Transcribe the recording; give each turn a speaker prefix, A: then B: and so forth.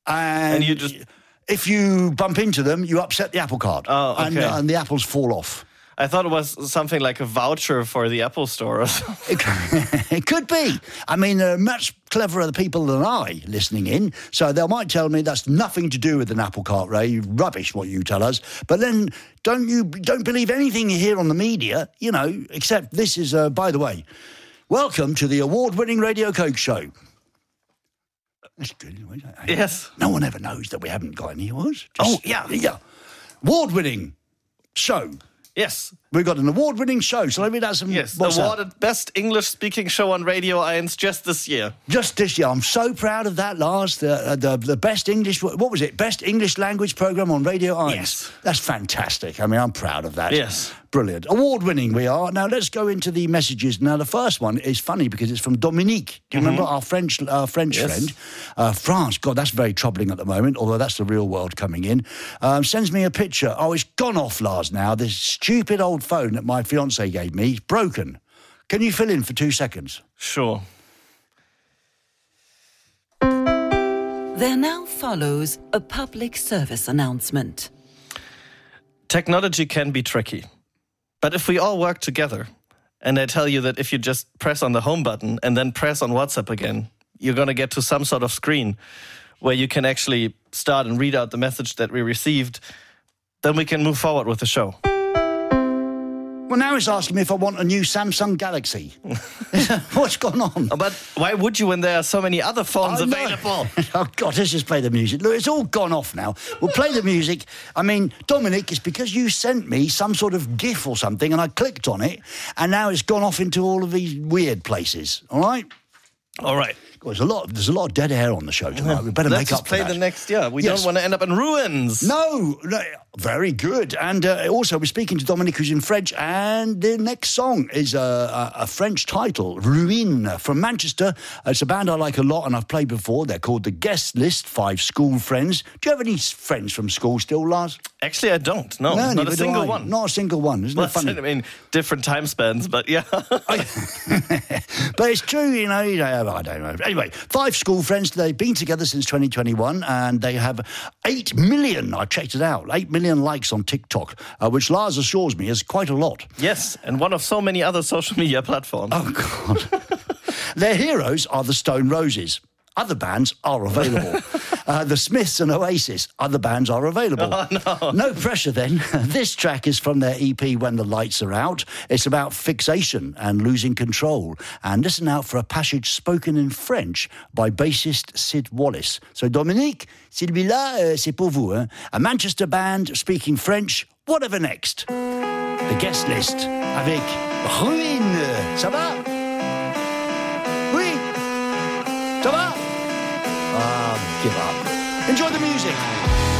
A: And you just...
B: If you bump into them, you upset the apple cart.
A: Oh, okay.
B: And the apples fall off.
A: I thought it was something like a voucher for the Apple Store or something.
B: It could be. I mean, there are much cleverer people than I listening in, so they might tell me that's nothing to do with an apple cart, Ray. Rubbish, what you tell us. But then don't believe anything you hear on the media, except this is, by the way, welcome to the award-winning Radio Coke Show. That's good.
A: Yes.
B: No one ever knows that we haven't got any awards.
A: Yeah.
B: Award-winning show.
A: Yes.
B: We've got an award-winning show, so let me have some...
A: Yes, awarded Best English-Speaking Show on Radio 1 just this year.
B: Just this year. I'm so proud of that, Lars. The best English... What was it? Best English language programme on Radio 1.
A: Yes.
B: That's fantastic. I mean, I'm proud of that.
A: Yes.
B: Brilliant. Award-winning we are. Now, let's go into the messages. Now, the first one is funny because it's from Dominique. Do you remember our French friend? France. God, that's very troubling at the moment, although that's the real world coming in. Sends me a picture. Oh, it's gone off, Lars, now. This stupid old phone that my fiancé gave me is broken. Can you fill in for 2 seconds?
A: Sure.
C: There now follows a public service announcement.
A: Technology can be tricky. But if we all work together, and I tell you that if you just press on the home button and then press on WhatsApp again, you're going to get to some sort of screen where you can actually start and read out the message that we received, then we can move forward with the show.
B: Well, now it's asking me if I want a new Samsung Galaxy. What's gone on?
A: But why would you when there are so many other phones available?
B: Oh, God, let's just play the music. Look, it's all gone off now. We'll play the music. I mean, Dominic, it's because you sent me some sort of GIF or something and I clicked on it and now it's gone off into all of these weird places. All right?
A: All right.
B: God, there's a lot of dead air on the show tonight. We better make up for that.
A: Let's play the next, We don't want to end up in ruins.
B: No, very good. And also, we're speaking to Dominic, who's in French, and the next song is a French title, Ruine, from Manchester. It's a band I like a lot, and I've played before. They're called The Guest List, 5 school friends. Do you have any friends from school still, Lars?
A: Actually, I don't. No, not a single one.
B: Not a single one. Isn't it funny?
A: I mean, different time spans, but yeah.
B: But it's true, I don't know. Anyway, 5 school friends. They've been together since 2021, and they have 8 million, I checked it out, 8 million likes on TikTok, which Lars assures me is quite a lot.
A: Yes, and one of so many other social media platforms.
B: Oh, God. Their heroes are the Stone Roses. Other bands are available. The Smiths and Oasis, other bands are available.
A: Oh, no.
B: No pressure then. This track is from their EP When the Lights Are Out. It's about fixation and losing control. And listen out for a passage spoken in French by bassist Sid Wallace. So Dominique, celui-là, c'est pour vous. Hein? A Manchester band speaking French. Whatever next. The Guest List avec Ruine. Ça va? Oui. Ça va? Give up. Enjoy the music.